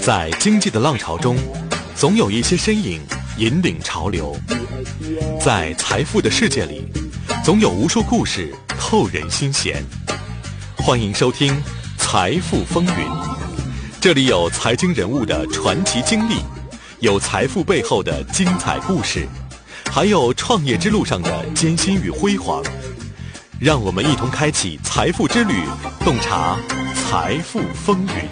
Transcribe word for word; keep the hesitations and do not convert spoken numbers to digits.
在经济的浪潮中，总有一些身影引领潮流；在财富的世界里，总有无数故事扣人心弦。欢迎收听《财富风云》，这里有财经人物的传奇经历，有财富背后的精彩故事，还有创业之路上的艰辛与辉煌。让我们一同开启财富之旅，洞察财富风云。